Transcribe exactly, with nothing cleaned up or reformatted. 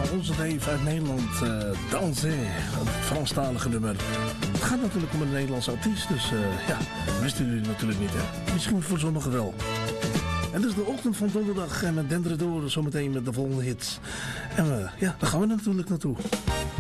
onze Dave uit Nederland. Uh, Danser, het Franstalige nummer. Het gaat natuurlijk om een Nederlandse artiest. Dus uh, ja, wisten jullie natuurlijk niet, hè? Misschien voor sommigen wel. En het is de ochtend van donderdag en we denderen door zometeen met de volgende hits. En uh, ja, daar gaan we natuurlijk naartoe.